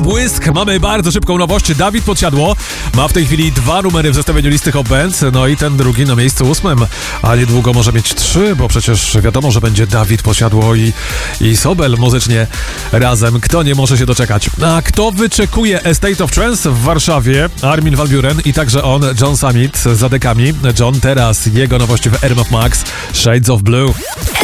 błysk. Mamy bardzo szybką nowość. Dawid Podsiadło ma w tej chwili 2 numery w zestawieniu listy Hot Bands, no i ten drugi na miejscu 8, a niedługo może mieć 3, bo przecież wiadomo, że będzie Dawid Podsiadło i Sobel muzycznie razem. Kto nie może się doczekać? A kto wyczekuje A State of Trance w Warszawie? Armin van Buuren i także on, John Summit za dekami. John teraz, jego nowości w RMF Max, Shades of Blue.